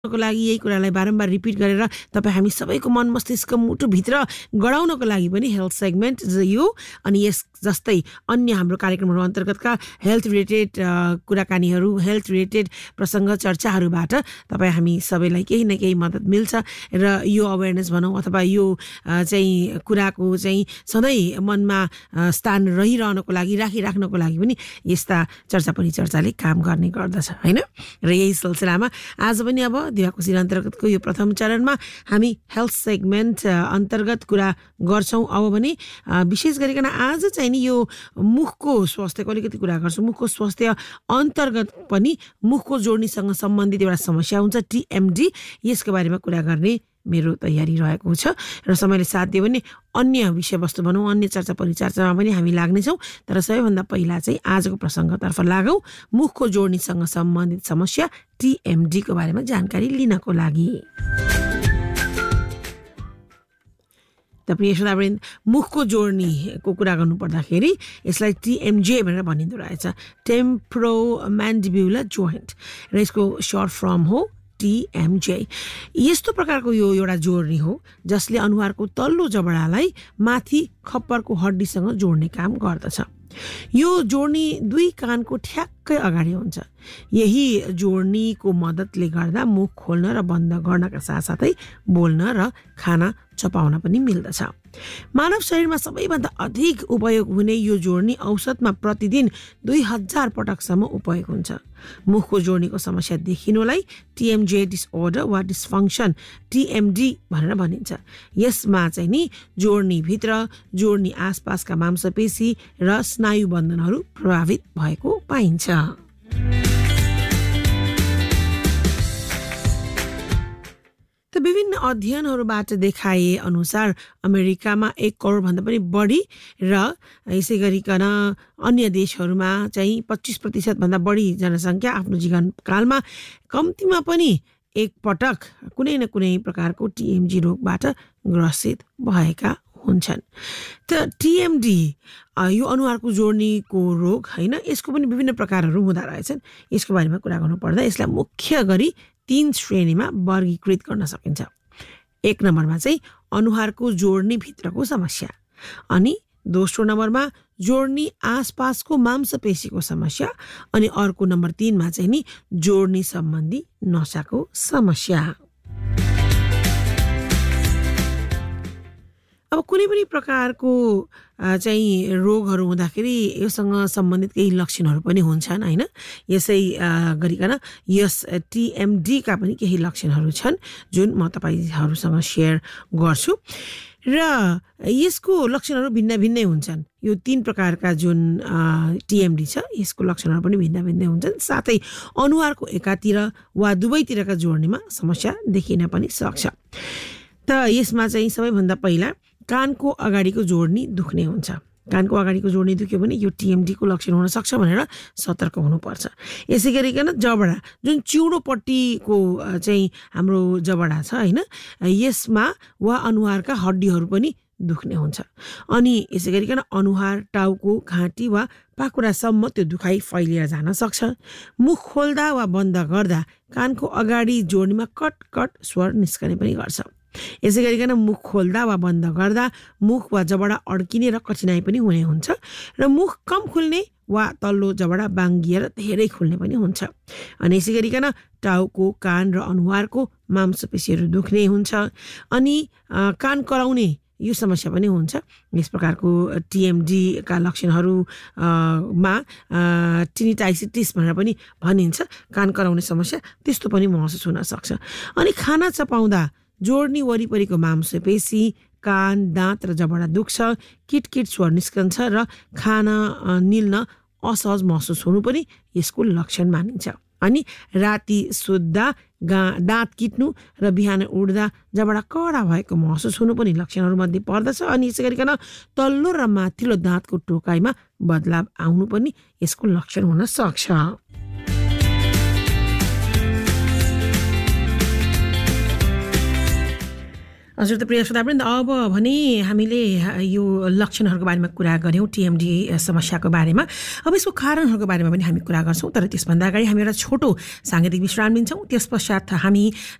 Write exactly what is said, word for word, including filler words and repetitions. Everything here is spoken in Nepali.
को लागि यही कुरालाई बारम्बार रिपिट गरेर तपाईँ हामी सबैको मन मस्तिष्क मुटुभित्र गडाउनको लागि पनि हेल्थ सेगमेन्ट यो अनि यस जस्तै अन्य हाम्रो कार्यक्रमहरू अन्तर्गतका हेल्थ रिलेटेड कुराकानीहरू हेल्थ रिलेटेड प्रसङ्ग चर्चाहरूबाट तपाईँ हामी सबैलाई केही न केही मद्दत मिल्छ र यो अवेरनेस भनौँ अथवा यो चाहिँ कुराको चाहिँ सधैँ मनमा स्थान रहिरहनको लागि राखिराख्नको लागि पनि यस्ता चर्चा परिचर्चाले काम गर्ने गर्दछ होइन र यही सिलसिलामा आज पनि अब दिवाकोशी अन्तर्गतको यो प्रथम चरणमा हामी हेल्थ सेगमेन्ट अन्तर्गत कुरा गर्छौँ। अब भने विशेष गरिकन आज चाहिँ नि यो मुखको स्वास्थ्यको अलिकति कुरा गर्छौँ। मुखको स्वास्थ्य अन्तर्गत पनि मुखको जोड्नीसँग सम्बन्धित एउटा समस्या हुन्छ टिएमडी, यसको बारेमा कुरा गर्ने मेरो तयारी रहेको छ र समयले साथ दियो भने अन्य विषयवस्तु भनौँ अन्य चर्चा परिचर्चामा पनि हामी लाग्नेछौँ। तर सबैभन्दा पहिला चाहिँ आजको प्रसङ्गतर्फ लागौँ, मुखको जोड्नीसँग सम्बन्धित समस्या टिएमडीको बारेमा जानकारी लिनको लागि। प्रिय श्रोतावृन्द, मुखको जोड्नीको कुरा गर्नुपर्दाखेरि यसलाई टिएमजे भनेर भनिँदो रहेछ, टेम्पोरोम्यान्डिबुलर जोइन्ट, र यसको सर्ट फर्म हो टिएमजे। यस्तो प्रकारको यो एउटा जोड्नी हो जसले अनुहारको तल्लो जबडालाई माथि खप्परको हड्डीसँग जोड्ने काम गर्दछ। यो जोड्नी दुई कानको ठ्याक्कै अगाडि हुन्छ। यही जोड्नीको मद्दतले गर्दा मुख खोल्न र बन्द गर्नका साथसाथै बोल्न र खाना चपाउन पनि मिल्दछ। मानव शरीरमा सबैभन्दा अधिक उपयोग हुने यो जोड्नी औसतमा प्रतिदिन दुई हजार पटकसम्म उपयोग हुन्छ। मुखको जोड्नीको समस्या देखिनुलाई टिएमजे डिसअर्डर वा डिसफङ्क्सन टिएमडी भनेर भनिन्छ। यसमा चाहिँ नि जोड्नीभित्र जोड्नी आसपासका मांसपेशी र स्नायु बन्धनहरू प्रभावित भएको पाइन्छ। त विभिन्न अध्ययनहरूबाट देखाए अनुसार अमेरिकामा एक करोड भन्दा पनि बढी र यसै गरिकन अन्य देशहरूमा चाहिँ पच्चिस प्रतिशत भन्दा बढी जनसङ्ख्या आफ्नो जीवनकालमा कम्तीमा पनि एक पटक कुनै न कुनै प्रकारको टिएमजी रोगबाट ग्रसित भएका हुन्छन्। त टिएमडी यो अनुहारको जोड्नीको रोग होइन, यसको पनि विभिन्न प्रकारहरू हुँदा रहेछन्। यसको बारेमा कुरा गर्नुपर्दा यसलाई मुख्य गरी तीन श्रेणीमा वर्गीकृत गर्न सकिन्छ। एक नम्बरमा चाहिँ अनुहारको जोड्नी भित्रको समस्या, अनि दोस्रो नम्बरमा जोड्नी आसपासको मांसपेशीको समस्या, अनि अर्को नम्बर तीनमा चाहिँ नि जोड्नी सम्बन्धी नसाको समस्या। अब कुनै पनि प्रकारको चाहिँ रोगहरू हुँदाखेरि योसँग सम्बन्धित केही लक्षणहरू पनि हुन्छन् होइन। यसै गरिकन यस टिएमडीका पनि केही लक्षणहरू छन् जुन म तपाईँहरूसँग सेयर गर्छु र यसको लक्षणहरू भिन्न भिन्नै हुन्छन्। यो तीन प्रकारका जुन टिएमडी छ यसको लक्षणहरू पनि भिन्न भिन्नै हुन्छन्। साथै अनुहारको एकातिर वा दुवैतिरका जोड्नीमा समस्या देखिन पनि सक्छ। त यसमा चाहिँ सबैभन्दा पहिला कानको अगाडिको जोड्नी दुख्ने हुन्छ। कानको अगाडिको जोड्नी दुख्यो भने यो टिएमडीको लक्षण हुन सक्छ भनेर सतर्क हुनुपर्छ। यसै गरिकन जबडा जुन चिउँडोपट्टिको चाहिँ हाम्रो जबडा छ होइन, यसमा वा अनुहारका हड्डीहरू पनि दुख्ने हुन्छ। अनि यसै गरिकन अनुहार, टाउको, घाँटी वा पाखुरासम्म त्यो दुखाइ फैलिएर जान सक्छ। मुख खोल्दा वा बन्द गर्दा कानको अगाडि जोड्नीमा कट कट स्वर निस्कने पनि गर्छ। यसै गरिकन मुख खोल्दा वा बन्द गर्दा मुख वा जबडा अड्किने र कठिनाइ पनि हुने हुन्छ र मुख कम खुल्ने वा तल्लो जबडा बाङ्गिएर धेरै खुल्ने पनि हुन्छ। अनि यसै गरिकन टाउको, कान र अनुहारको मांसपेशीहरू दुख्ने हुन्छ। अनि कान कराउने यो समस्या पनि हुन्छ। यस प्रकारको टिएमडीका लक्षणहरूमा टिनिटाइसिटिस भनेर पनि भनिन्छ, कान कराउने समस्या त्यस्तो पनि महसुस हुन सक्छ। अनि खाना चपाउँदा जोड्नी वरिपरिको मांसपेशी, कान, दाँत र जबडा दुख्छ, किटकिट स्वर निस्कन्छ र खाना निल्न असहज महसुस हुनु पनि यसको लक्षण मानिन्छ। अनि राति सुत्दा गा दाँत किट्नु र बिहान उठ्दा जबडा कडा भएको महसुस हुनु पनि लक्षणहरूमध्ये पर्दछ। अनि यसै गरिकन तल्लो र माथिल्लो दाँतको टोकाइमा बदलाव आउनु पनि यसको लक्षण हुन सक्छ। हजुर त प्रिय श्रोतावृन्द, अब भने हामीले यो लक्षणहरूको बारेमा कुरा गऱ्यौँ, टिएमडी समस्याको बारेमा। अब यसको कारणहरूको बारेमा पनि हामी कुरा गर्छौँ, तर त्यसभन्दा अगाडि हामी एउटा छोटो साङ्गीतिक विश्राम लिन्छौँ। त्यस पश्चात हामी